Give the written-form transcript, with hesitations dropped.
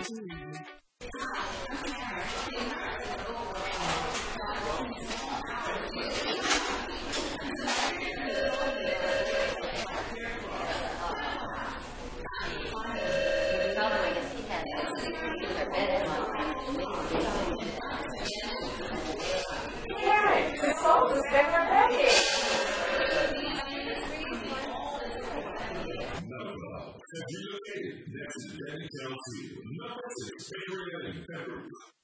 Relocated next to Denny Town Field, number 6 Bakery and Peppery.